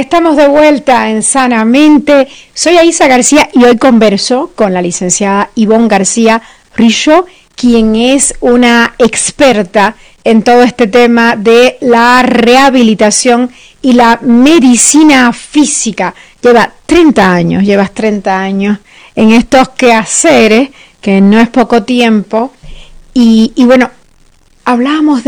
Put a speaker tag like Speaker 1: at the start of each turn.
Speaker 1: Estamos de vuelta en Sanamente. Soy Aisa García y hoy converso con la licenciada Ivonne García Richo, quien es una experta en todo este tema de la rehabilitación y la medicina física. Llevas 30 años en estos quehaceres, que no es poco tiempo. Y bueno, hablábamos